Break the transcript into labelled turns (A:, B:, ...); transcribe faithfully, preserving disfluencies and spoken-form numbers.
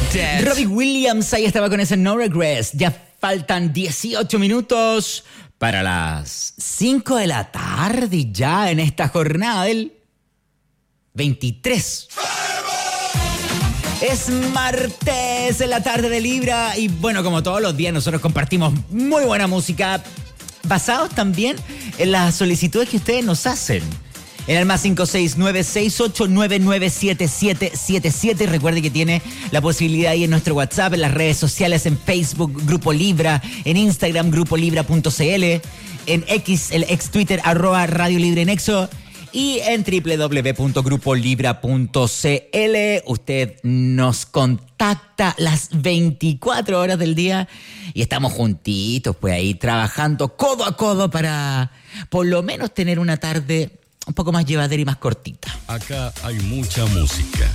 A: Dead.
B: Robbie Williams ahí estaba con ese No Regrets. Ya faltan dieciocho minutos para las cinco de la tarde ya en esta jornada del veintitrés. Es martes en la tarde de Libra y bueno, como todos los días nosotros compartimos muy buena música basados también en las solicitudes que ustedes nos hacen. En el más cinco seis nueve seis ocho nueve nueve siete siete siete siete. Recuerde que tiene la posibilidad ahí en nuestro WhatsApp, en las redes sociales, en Facebook, Grupo Libra, en Instagram, grupo libra punto c l, en X, el ex Twitter, arroba Radio Libre Nexo, y en doble u doble u doble u punto grupo libra punto c l. Usted nos contacta las veinticuatro horas del día y estamos juntitos, pues ahí trabajando codo a codo para por lo menos tener una tarde un poco más llevadera y más cortita.
A: Acá hay mucha música.